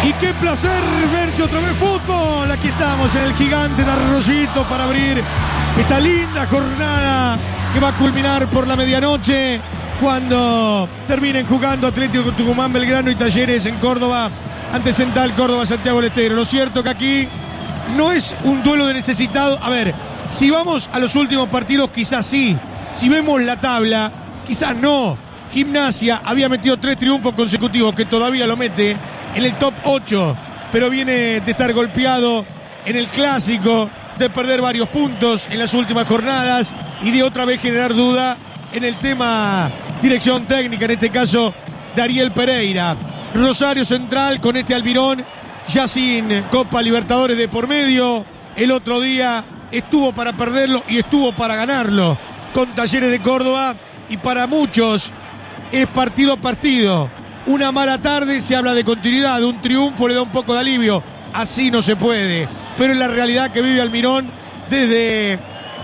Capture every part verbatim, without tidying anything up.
Y qué placer verte otra vez, fútbol. Aquí estamos en el gigante de Arroyito para abrir esta linda jornada que va a culminar por la medianoche cuando terminen jugando Atlético Tucumán, Belgrano y Talleres en Córdoba ante Central Córdoba, Santiago del Estero. Lo cierto que aquí no es un duelo de necesitado. A ver, si vamos a los últimos partidos, quizás sí. Si vemos la tabla, quizás no. Gimnasia había metido tres triunfos consecutivos, que todavía lo mete en el top ocho, pero viene de estar golpeado en el clásico, de perder varios puntos en las últimas jornadas y de otra vez generar duda en el tema dirección técnica, en este caso Dariel Pereira. Rosario Central con este Almirón ya sin Copa Libertadores de por medio. El otro día estuvo para perderlo y estuvo para ganarlo con Talleres de Córdoba, y para muchos es partido a partido. Una mala tarde se habla de continuidad, un triunfo le da un poco de alivio. Así no se puede, pero es la realidad que vive Almirón desde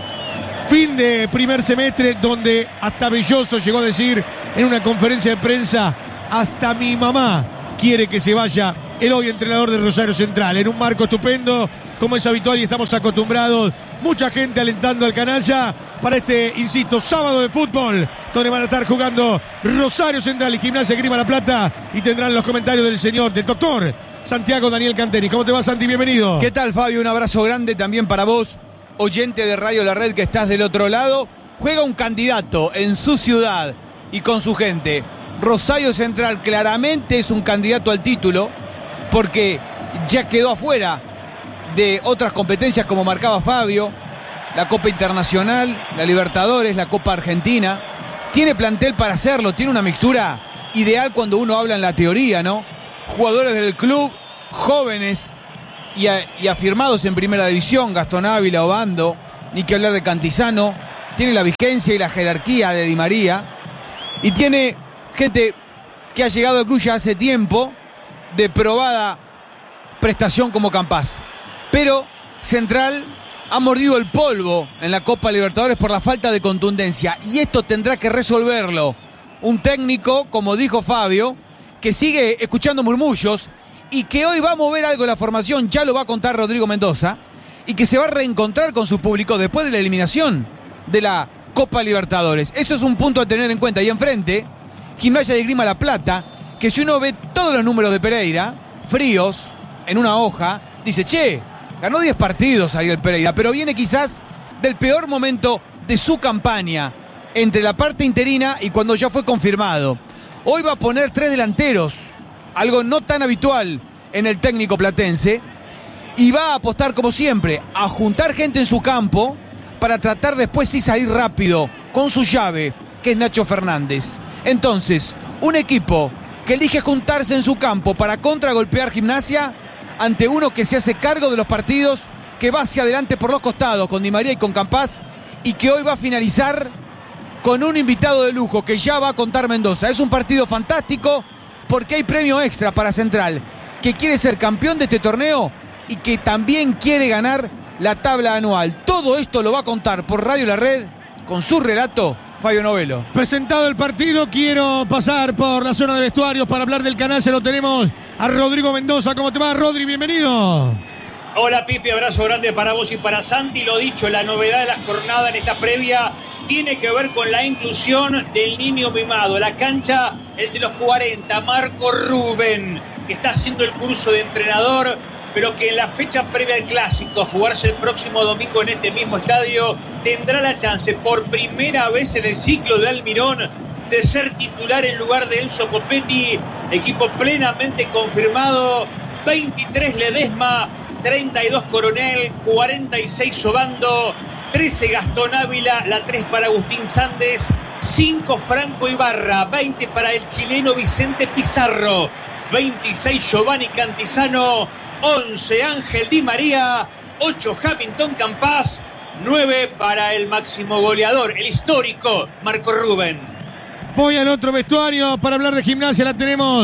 fin de primer semestre, donde hasta Belloso llegó a decir en una conferencia de prensa: hasta mi mamá quiere que se vaya el hoy entrenador de Rosario Central. En un marco estupendo, como es habitual y estamos acostumbrados, mucha gente alentando al canalla para este, insisto, sábado de fútbol, donde van a estar jugando Rosario Central y Gimnasia Grima La Plata, y tendrán los comentarios del señor, del doctor Santiago Daniel Canteri. ¿Cómo te va, Santi? Bienvenido. ¿Qué tal, Fabio? Un abrazo grande también para vos, oyente de Radio La Red, que estás del otro lado. Juega un candidato en su ciudad y con su gente. Rosario Central claramente es un candidato al título, porque ya quedó afuera de otras competencias, como marcaba Fabio, la Copa Internacional, la Libertadores, la Copa Argentina. Tiene plantel para hacerlo, tiene una mixtura ideal cuando uno habla en la teoría, ¿no? Jugadores del club, jóvenes y, a, y afirmados en primera división: Gastón Ávila, Obando, ni que hablar de Cantizano. Tiene la vigencia y la jerarquía de Di María, y tiene gente que ha llegado al club ya hace tiempo, de probada prestación como Campás. Pero Central ha mordido el polvo en la Copa Libertadores por la falta de contundencia, y esto tendrá que resolverlo un técnico, como dijo Fabio, que sigue escuchando murmullos y que hoy va a mover algo en la formación. Ya lo va a contar Rodrigo Mendoza, y que se va a reencontrar con su público después de la eliminación de la Copa Libertadores. Eso es un punto a tener en cuenta. Y enfrente, Gimnasia de Grima La Plata, que si uno ve todos los números de Pereira, fríos, en una hoja, dice: che, ganó diez partidos Ariel Pereira, pero viene quizás del peor momento de su campaña, entre la parte interina y cuando ya fue confirmado. Hoy va a poner tres delanteros, algo no tan habitual en el técnico platense, y va a apostar, como siempre, a juntar gente en su campo para tratar después sí salir rápido con su llave, que es Nacho Fernández. Entonces, un equipo que elige juntarse en su campo para contragolpear Gimnasia ante uno que se hace cargo de los partidos, que va hacia adelante por los costados con Di María y con Campás, y que hoy va a finalizar con un invitado de lujo que ya va a contar Mendoza. Es un partido fantástico porque hay premio extra para Central, que quiere ser campeón de este torneo y que también quiere ganar la tabla anual. Todo esto lo va a contar por Radio La Red, con su relato, Fabio Novelo. Presentado el partido, quiero pasar por la zona de vestuarios para hablar del canal. Ya lo tenemos a Rodrigo Mendoza. ¿Cómo te va, Rodri? Bienvenido. Hola, Pipi, abrazo grande para vos y para Santi. Lo dicho, la novedad de la jornada en esta previa tiene que ver con la inclusión del niño mimado. La cancha, el de los cuarenta, Marco Rubén, que está haciendo el curso de entrenador, pero que en la fecha previa al clásico, a jugarse el próximo domingo en este mismo estadio, tendrá la chance por primera vez en el ciclo de Almirón de ser titular en lugar de Enzo Copetti. Equipo plenamente confirmado: veintitrés Ledesma, treinta y dos Coronel, cuarenta y seis Obando, trece Gastón Ávila, la tres para Agustín Sández, cinco Franco Ibarra, veinte para el chileno Vicente Pizarro, veintiséis Giovanni Cantizano, once Ángel Di María, ocho Hamilton Campás, nueve para el máximo goleador, el histórico Marco Rubén. Voy al otro vestuario para hablar de Gimnasia. La tenemos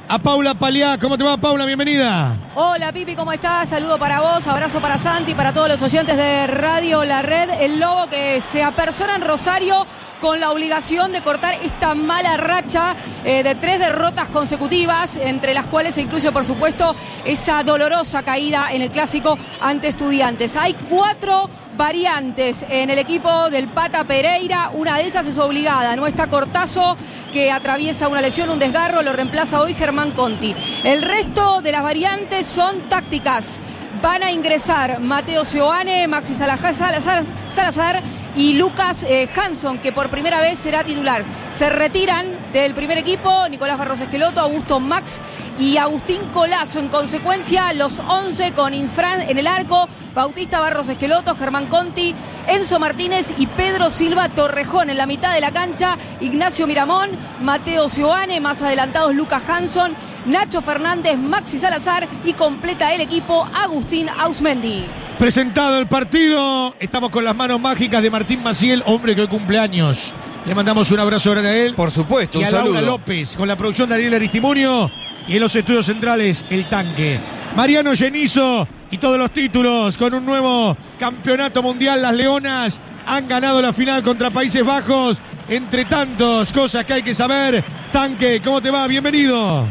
a Paula Paliá. ¿Cómo te va, Paula? Bienvenida. Hola, Pipi, ¿cómo estás? Saludo para vos, abrazo para Santi, para todos los oyentes de Radio La Red. El Lobo que se apersona en Rosario con la obligación de cortar esta mala racha eh, de tres derrotas consecutivas, entre las cuales se incluye, por supuesto, esa dolorosa caída en el clásico ante Estudiantes. Hay cuatro variantes en el equipo del Pata Pereira, una de ellas es obligada, no está Cortazo, que atraviesa una lesión, un desgarro, lo reemplaza hoy Germán Conti. El resto de las variantes son tácticas. Van a ingresar Mateo Seoane, Maxi Salazar, Salazar, Salazar y Lucas eh, Hanson, que por primera vez será titular. Se retiran del primer equipo Nicolás Barros Esqueloto, Augusto Max y Agustín Colazo. En consecuencia, los once con Infran en el arco, Bautista Barros Esqueloto, Germán Conti, Enzo Martínez y Pedro Silva Torrejón. En la mitad de la cancha, Ignacio Miramón, Mateo Seoane, más adelantados Lucas Hanson, Nacho Fernández, Maxi Salazar y completa el equipo Agustín Ausmendi. Presentado el partido, estamos con las manos mágicas de Martín Maciel, hombre que hoy cumpleaños. Le mandamos un abrazo grande a él. Por supuesto, y un a saludo. Laura López, con la producción de Ariel Aristimuño y en los estudios centrales, El Tanque. Mariano Genizo y todos los títulos con un nuevo campeonato mundial. Las Leonas han ganado la final contra Países Bajos. Entre tantos, cosas que hay que saber. Tanque, ¿cómo te va? Bienvenido.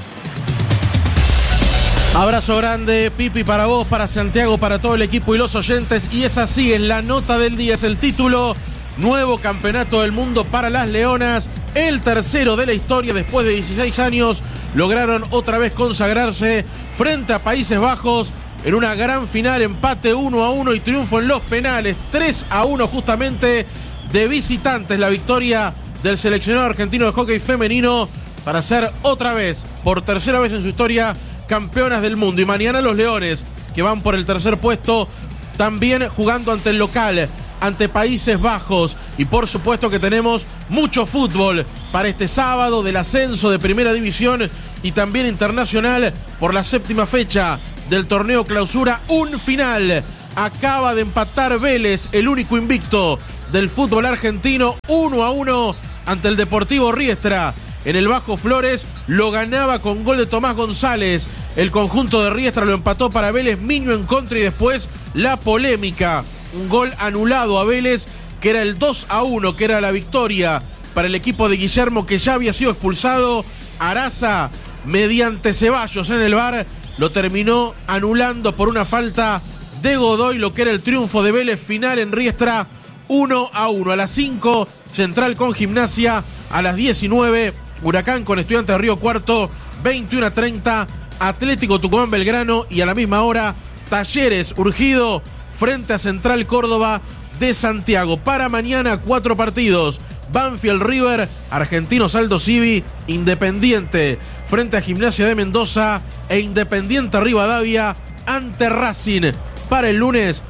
Abrazo grande, Pipi, para vos, para Santiago, para todo el equipo y los oyentes. Y es así, en la nota del día es el título: nuevo campeonato del mundo para las Leonas, el tercero de la historia. Después de dieciséis años lograron otra vez consagrarse frente a Países Bajos en una gran final, empate uno a uno y triunfo en los penales, tres a uno justamente de visitantes. La victoria del seleccionado argentino de hockey femenino para ser otra vez, por tercera vez en su historia, campeonas del mundo. Y mañana los Leones, que van por el tercer puesto, también jugando ante el local, ante Países Bajos. Y por supuesto que tenemos mucho fútbol para este sábado, del ascenso de Primera División y también internacional por la séptima fecha del torneo Clausura. Un final. Acaba de empatar Vélez, el único invicto del fútbol argentino, uno a uno ante el Deportivo Riestra. En el Bajo Flores lo ganaba con gol de Tomás González. El conjunto de Riestra lo empató para Vélez, Miño en contra, y después la polémica. Un gol anulado a Vélez, que era el dos a uno, que era la victoria para el equipo de Guillermo, que ya había sido expulsado. Araza, mediante Ceballos en el V A R, lo terminó anulando por una falta de Godoy, lo que era el triunfo de Vélez. Final en Riestra, uno a uno. A las cinco, Central con Gimnasia. A las diecinueve, Huracán con Estudiantes de Río Cuarto. veintiuno a treinta, Atlético Tucumán Belgrano. Y a la misma hora, Talleres Urgido frente a Central Córdoba de Santiago. Para mañana, cuatro partidos: Banfield River, Argentinos Aldo Civi, Independiente frente a Gimnasia de Mendoza e Independiente Rivadavia ante Racing. Para el lunes,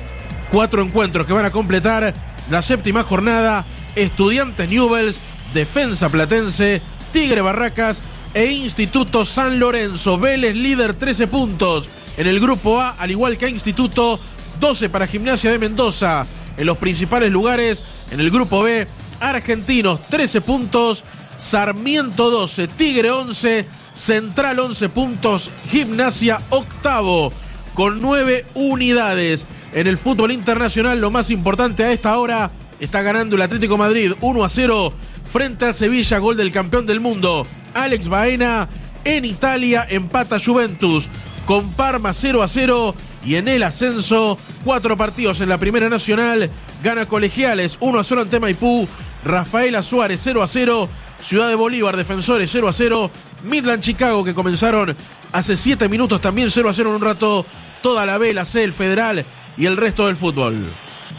cuatro encuentros que van a completar la séptima jornada: Estudiantes Newell's, Defensa Platense, Tigre Barracas e Instituto San Lorenzo. Vélez líder, trece puntos en el grupo A, al igual que a Instituto, doce para Gimnasia de Mendoza. En los principales lugares, en el grupo B, Argentinos trece puntos, Sarmiento doce, Tigre once, Central once puntos, Gimnasia octavo con nueve unidades. En el fútbol internacional, lo más importante a esta hora: está ganando el Atlético Madrid uno a cero frente a Sevilla, gol del campeón del mundo Alex Baena. En Italia empata Juventus con Parma cero a cero. Y en el ascenso, cuatro partidos en la Primera Nacional, gana Colegiales uno a cero ante Maipú, Rafaela Suárez cero a cero, Ciudad de Bolívar Defensores cero a cero, Midland Chicago, que comenzaron hace siete minutos, también cero a cero en un rato, toda la B, la C, el Federal y el resto del fútbol.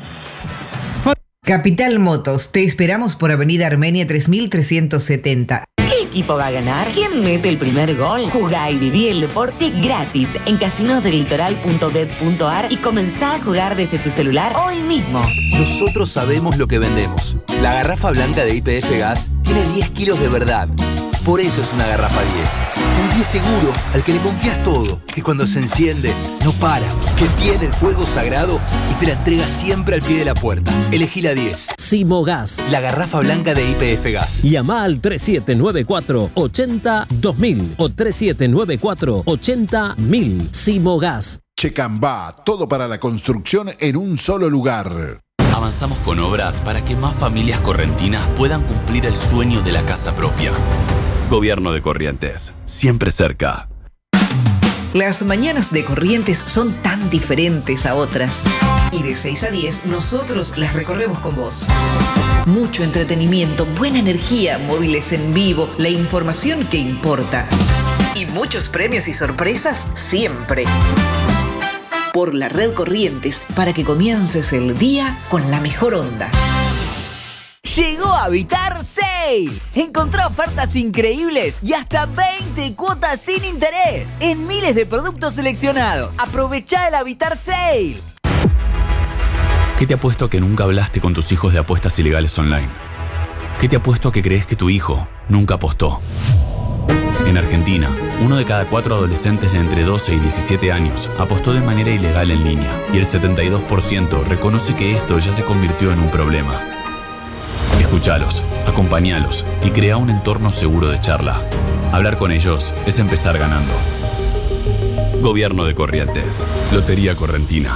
Capital Motos, te esperamos por Avenida Armenia tres mil trescientos setenta. ¿Qué equipo va a ganar? ¿Quién mete el primer gol? Jugá y viví el deporte gratis en casinos del litoral punto bet punto ar y comenzá a jugar desde tu celular hoy mismo. Nosotros sabemos lo que vendemos. La garrafa blanca de Y P F Gas tiene diez kilos de verdad, Por eso es una garrafa diez. Un diez seguro al que le confías todo, que cuando se enciende no para, que tiene el fuego sagrado y te la entrega siempre al pie de la puerta. Elegí la diez. Simogas, la garrafa blanca de I P F Gas. Llama al tres siete nueve cuatro ochenta dos mil o tres siete nueve cuatro ochenta mil. Simogas. Checambá, todo para la construcción en un solo lugar. Avanzamos con obras para que más familias correntinas puedan cumplir el sueño de la casa propia. Gobierno de Corrientes, siempre cerca. Las mañanas de Corrientes son tan diferentes a otras. Y de seis a diez nosotros las recorremos con vos. Mucho entretenimiento, buena energía, móviles en vivo, la información que importa. Y muchos premios y sorpresas siempre. Por la red Corrientes, para que comiences el día con la mejor onda. Llegó Habitar Sale. Encontrá ofertas increíbles y hasta veinte cuotas sin interés en miles de productos seleccionados. Aprovechá el Habitar Sale. ¿Qué te apuesto a que nunca hablaste con tus hijos de apuestas ilegales online? ¿Qué te apuesto a que crees que tu hijo nunca apostó? En Argentina, uno de cada cuatro adolescentes de entre doce y diecisiete años apostó de manera ilegal en línea y el setenta y dos por ciento reconoce que esto ya se convirtió en un problema. Escúchalos, acompáñalos y crea un entorno seguro de charla. Hablar con ellos es empezar ganando. Gobierno de Corrientes. Lotería Correntina.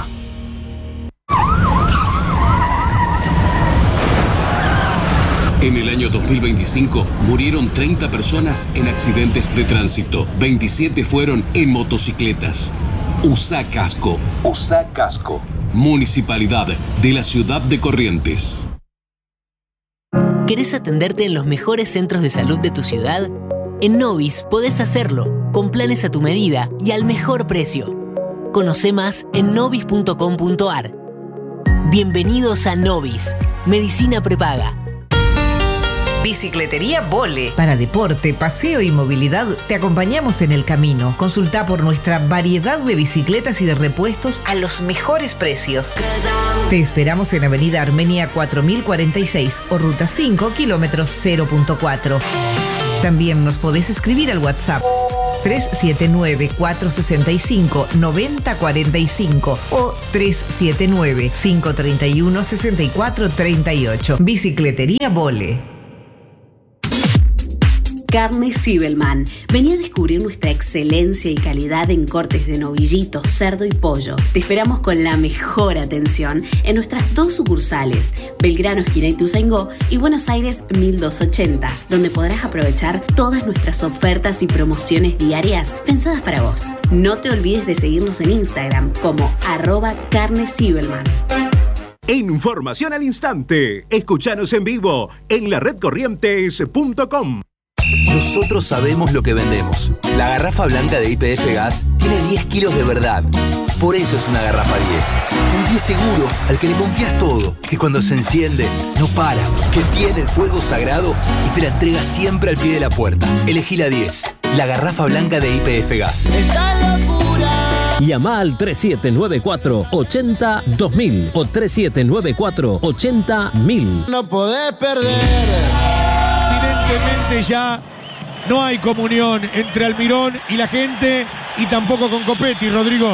En el año dos mil veinticinco murieron treinta personas en accidentes de tránsito. veintisiete fueron en motocicletas. Usá casco. Usá casco. Municipalidad de la ciudad de Corrientes. ¿Querés atenderte en los mejores centros de salud de tu ciudad? En Novis podés hacerlo, con planes a tu medida y al mejor precio. Conoce más en novis punto com punto ar. Bienvenidos a Novis, Medicina Prepaga. Bicicletería Vole. Para deporte, paseo y movilidad, te acompañamos en el camino. Consulta por nuestra variedad de bicicletas y de repuestos a los mejores precios. Te esperamos en Avenida Armenia cuatro mil cuarenta y seis o Ruta cinco, kilómetros cero punto cuatro. También nos podés escribir al WhatsApp tres siete nueve, cuatro seis cinco, nueve cero cuatro cinco o tres siete nueve, cinco tres uno, seis cuatro tres ocho. Bicicletería Vole. Carne Zibelman. Vení a descubrir nuestra excelencia y calidad en cortes de novillito, cerdo y pollo. Te esperamos con la mejor atención en nuestras dos sucursales, Belgrano, esquina Ituzaingó y Buenos Aires mil doscientos ochenta, donde podrás aprovechar todas nuestras ofertas y promociones diarias pensadas para vos. No te olvides de seguirnos en Instagram como arroba carne Zibelman. Información al instante. Escuchanos en vivo en la red corrientes punto com. Nosotros sabemos lo que vendemos. La garrafa blanca de I P F Gas tiene diez kilos de verdad. Por eso es una garrafa diez. Un diez seguro al que le confías todo, que cuando se enciende no para, que tiene el fuego sagrado y te la entrega siempre al pie de la puerta. Elegí la diez. La garrafa blanca de I P F Gas. ¡Esta locura! Llama al tres siete nueve cuatro ochenta dos mil o tres siete nueve cuatro ochenta mil. No podés perder. Evidentemente ya no hay comunión entre Almirón y la gente y tampoco con Copetti, Rodrigo.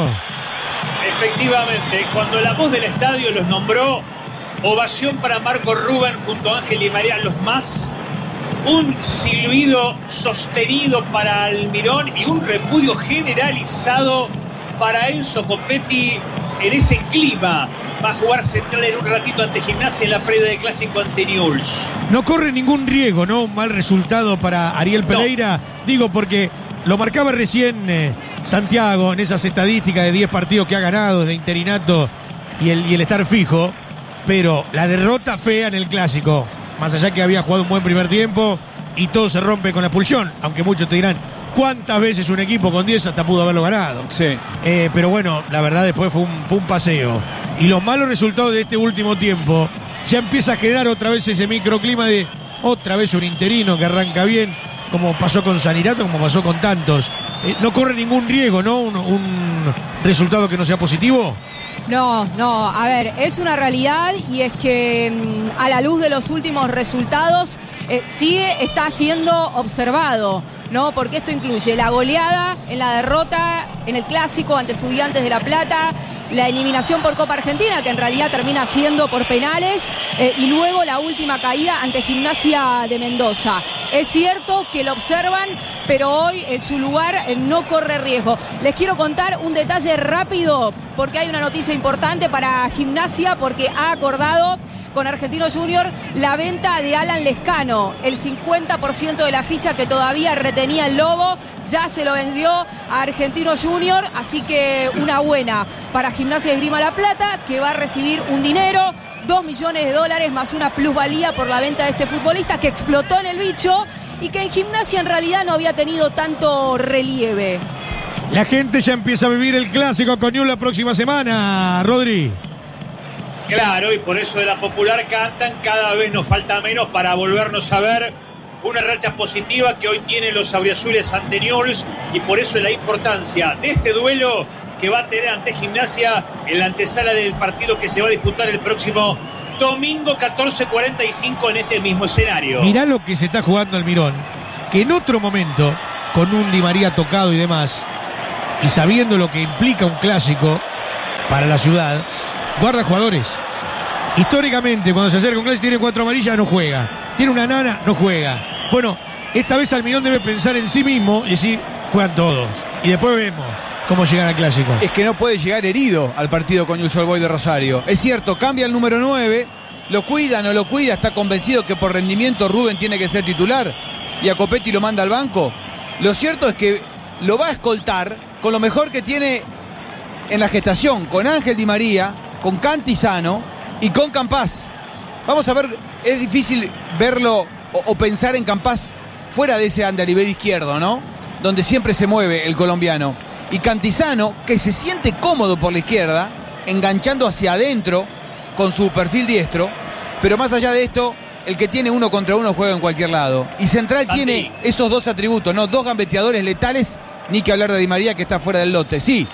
Efectivamente, cuando la voz del estadio los nombró, ovación para Marco Rubén junto a Ángel y María Los Más, un silbido sostenido para Almirón y un repudio generalizado para Enzo Copetti en ese clima. Va a jugar Central en un ratito ante Gimnasia en la previa de Clásico ante Newell's. No corre ningún riesgo, ¿no? Un mal resultado para Ariel Pereira. No. Digo, porque lo marcaba recién eh, Santiago en esas estadísticas de diez partidos que ha ganado de interinato y el, y el estar fijo. Pero la derrota fea en el Clásico, más allá que había jugado un buen primer tiempo y todo se rompe con la expulsión, aunque muchos te dirán, ¿cuántas veces un equipo con diez hasta pudo haberlo ganado? Sí. Eh, pero bueno, la verdad después fue un, fue un paseo. Y los malos resultados de este último tiempo ya empieza a generar otra vez ese microclima de otra vez un interino que arranca bien, como pasó con Sanirato, como pasó con tantos. Eh, no corre ningún riesgo, ¿no? Un, un resultado que no sea positivo. No, no, a ver, es una realidad y es que mmm, a la luz de los últimos resultados eh, sí está siendo observado, ¿no? Porque esto incluye la goleada en la derrota en el Clásico ante Estudiantes de La Plata, la eliminación por Copa Argentina, que en realidad termina siendo por penales, eh, y luego la última caída ante Gimnasia de Mendoza. Es cierto que lo observan, pero hoy en su lugar eh, no corre riesgo. Les quiero contar un detalle rápido, porque hay una noticia importante para Gimnasia, porque ha acordado con Argentino Junior la venta de Alan Lescano. El cincuenta por ciento de la ficha que todavía retenía el Lobo ya se lo vendió a Argentino Junior, así que una buena para Gimnasia de Esgrima La Plata, que va a recibir un dinero, dos millones de dólares más una plusvalía por la venta de este futbolista que explotó en el bicho y que en Gimnasia en realidad no había tenido tanto relieve. La gente ya empieza a vivir el Clásico con Newell's la próxima semana, Rodri. Claro, y por eso de la popular cantan, cada vez nos falta menos para volvernos a ver una racha positiva que hoy tienen los auriazules ante Newell's, y por eso la importancia de este duelo que va a tener ante Gimnasia en la antesala del partido que se va a disputar el próximo domingo catorce cuarenta y cinco en este mismo escenario. Mirá lo que se está jugando Almirón, que en otro momento, con un Di María tocado y demás, y sabiendo lo que implica un clásico para la ciudad, guarda jugadores. Históricamente, cuando se acerca un clásico, tiene cuatro amarillas, no juega. Tiene una nana, no juega. Bueno, esta vez Almirón debe pensar en sí mismo y decir, juegan todos. Y después vemos cómo llegan al clásico. Es que no puede llegar herido al partido con Newell's Old Boys de Rosario. Es cierto, cambia el número nueve, lo cuida, no lo cuida, está convencido que por rendimiento Rubén tiene que ser titular y a Copetti lo manda al banco. Lo cierto es que lo va a escoltar con lo mejor que tiene en la gestación, con Ángel Di María, con Cantizano y con Campás. Vamos a ver, es difícil verlo o, o pensar en Campás fuera de ese andarivel izquierdo, ¿no? Donde siempre se mueve el colombiano. Y Cantizano, que se siente cómodo por la izquierda, enganchando hacia adentro con su perfil diestro, pero más allá de esto, el que tiene uno contra uno juega en cualquier lado. Y Central Santi tiene esos dos atributos, ¿no? Dos gambeteadores letales, ni que hablar de Di María, que está fuera del lote. Sí.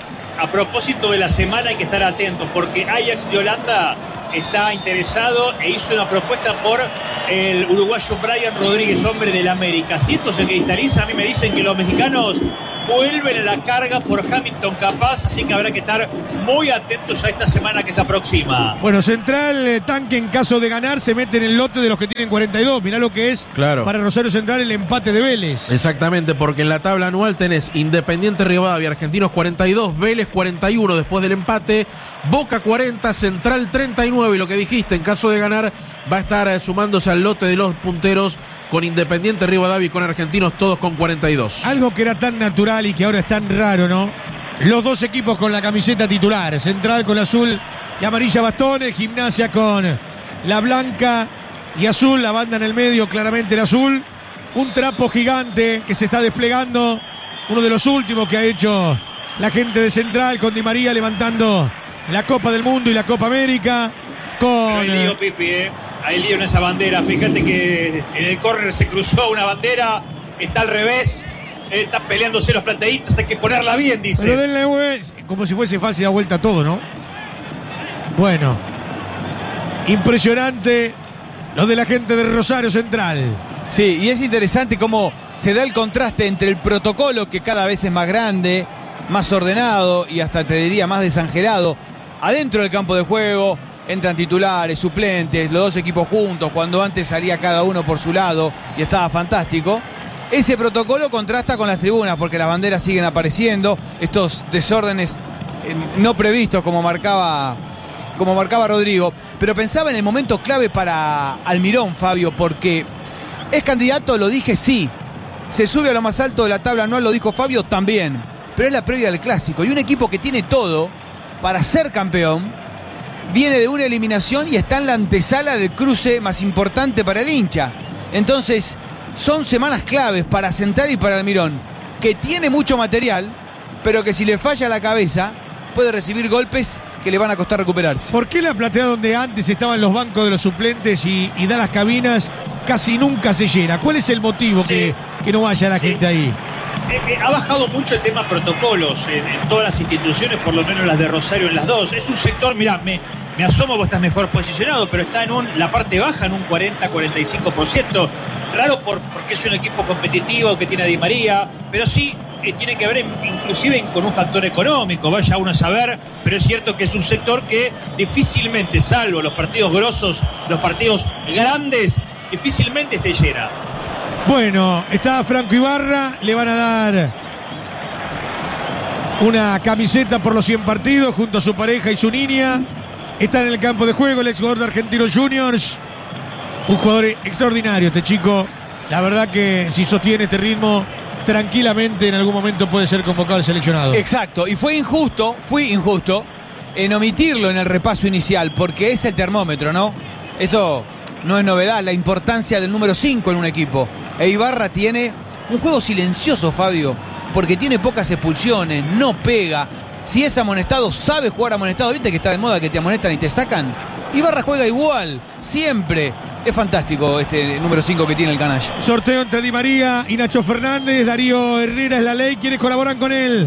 A propósito de la semana hay que estar atentos, porque Ajax de Holanda está interesado e hizo una propuesta por el uruguayo Brian Rodríguez, hombre del América. Si esto se cristaliza, a mí me dicen que los mexicanos vuelven a la carga por Hamilton Campás, así que habrá que estar muy atentos a esta semana que se aproxima. Bueno, Central eh, Tanque, en caso de ganar, se mete en el lote de los que tienen cuarenta y dos. Mirá lo que es claro. Para Rosario Central el empate de Vélez. Exactamente, porque en la tabla anual tenés Independiente Rivadavia, Argentinos cuarenta y dos, Vélez cuarenta y uno después del empate, Boca cuarenta, Central treinta y nueve, y lo que dijiste, en caso de ganar va a estar eh, sumándose al lote de los punteros con Independiente Rivadavia y con Argentinos, todos con cuarenta y dos. Algo que era tan natural y que ahora es tan raro, ¿no? Los dos equipos con la camiseta titular, Central con azul y amarilla bastones, Gimnasia con la blanca y azul, la banda en el medio, claramente el azul. Un trapo gigante que se está desplegando, uno de los últimos que ha hecho la gente de Central, con Di María levantando la Copa del Mundo y la Copa América. Con... Hay lío, Pipi, ¿eh? Hay lío en esa bandera. Fíjate que en el córner se cruzó una bandera, está al revés, eh, está peleándose los plateístas, hay que ponerla bien, dice. Pero denle, como si fuese fácil, da vuelta todo, ¿no? Bueno, impresionante lo de la gente de Rosario Central. Sí, y es interesante cómo se da el contraste entre el protocolo, que cada vez es más grande, más ordenado y hasta te diría más desangelado, adentro del campo de juego. Entran titulares, suplentes, los dos equipos juntos, cuando antes salía cada uno por su lado y estaba fantástico. Ese protocolo contrasta con las tribunas, porque las banderas siguen apareciendo, estos desórdenes eh, no previstos, como marcaba, como marcaba Rodrigo. Pero pensaba en el momento clave para Almirón, Fabio, porque es candidato, lo dije, sí. Se sube a lo más alto de la tabla anual, lo dijo Fabio, también. Pero es la previa del clásico, y un equipo que tiene todo para ser campeón viene de una eliminación y está en la antesala del cruce más importante para el hincha. Entonces, son semanas claves para Central y para Almirón, que tiene mucho material, pero que si le falla la cabeza, puede recibir golpes que le van a costar recuperarse. ¿Por qué la platea donde antes estaban los bancos de los suplentes y, y da las cabinas casi nunca se llena? ¿Cuál es el motivo sí. que, que no vaya la sí. gente ahí? eh, ha bajado mucho el tema protocolos en, en todas las instituciones, por lo menos las de Rosario en las dos. Es un sector, mirá, me, me asomo, vos estás mejor posicionado, pero está en un, la parte baja en un cuarenta a cuarenta y cinco por ciento. Raro por, porque es un equipo competitivo que tiene a Di María, pero sí eh, tiene que ver en, inclusive en, con un factor económico, vaya uno a saber, pero es cierto que es un sector que difícilmente, salvo los partidos grosos, los partidos grandes, difícilmente esté llena. Bueno, está Franco Ibarra, le van a dar una camiseta por los cien partidos junto a su pareja y su niña. Está en el campo de juego el exjugador de Argentinos Juniors. Un jugador extraordinario este chico. La verdad que si sostiene este ritmo, tranquilamente en algún momento puede ser convocado al seleccionado. Exacto, y fue injusto, fui injusto en omitirlo en el repaso inicial, porque es el termómetro, ¿no? Esto no es novedad, la importancia del número cinco en un equipo. E Ibarra tiene un juego silencioso, Fabio, porque tiene pocas expulsiones, no pega. Si es amonestado, sabe jugar amonestado. ¿Viste que está de moda que te amonestan y te sacan? Ibarra juega igual, siempre. Es fantástico este número cinco que tiene el canalla. Sorteo entre Di María y Nacho Fernández. Darío Herrera es la ley. ¿Quiénes colaboran con él?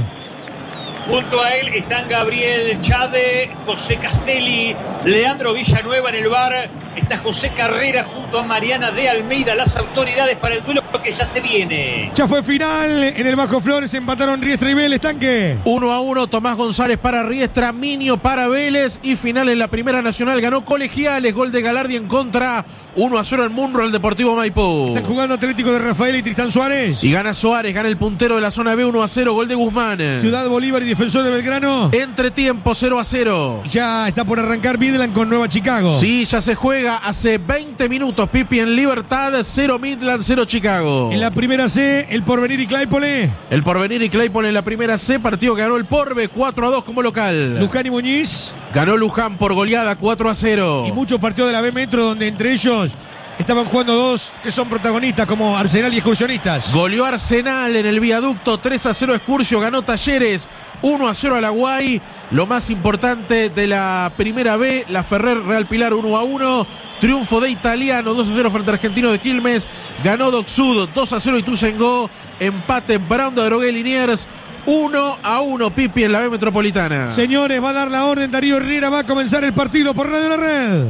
Junto a él están Gabriel Chade, José Castelli, Leandro Villanueva en el bar. Está José Carrera junto a Mariana de Almeida, las autoridades para el duelo que ya se viene. Ya fue final en el Bajo Flores, empataron Riestra y Vélez, Tanque. Uno a uno, Tomás González para Riestra, Minio para Vélez y final en la Primera Nacional. Ganó Colegiales, gol de Galardi en contra. uno a cero en Munro, el Deportivo Maipú. Están jugando Atlético de Rafael y Tristán Suárez. Y gana Suárez, gana el puntero de la zona B, uno a cero, gol de Guzmán. Ciudad Bolívar y Defensor de Belgrano. Entretiempo, cero a cero. Ya está por arrancar Midland con Nueva Chicago. Sí, ya se juega hace veinte minutos, Pipi, en Libertad, cero Midland, cero Chicago. En la Primera C, el Porvenir y Claypole. El Porvenir y Claypole en la Primera C, partido que ganó el Porve, cuatro a dos como local. Luján y Muñiz. Ganó Luján por goleada, cuatro a cero. Y muchos partidos de la B Metro donde entre ellos estaban jugando dos que son protagonistas como Arsenal y Excursionistas. Goleó Arsenal en el Viaducto, tres a cero Excursio, ganó Talleres, uno a cero a la Guay. Lo más importante de la Primera B, la Ferrer Real Pilar uno a uno. Triunfo de Italiano, dos a cero frente a Argentino de Quilmes. Ganó Docsud, dos a cero Ituzaingó. Empate Brown de Drogué Liniers, uno a uno, Pipi, en la B Metropolitana. Señores, va a dar la orden Darío Herrera, va a comenzar el partido por Radio La Red.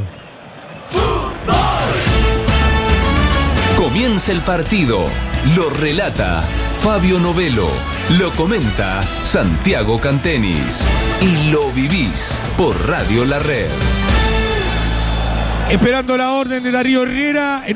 Comienza el partido, lo relata Fabio Novelo, lo comenta Santiago Cantenis y lo vivís por Radio La Red. Esperando la orden de Darío Herrera.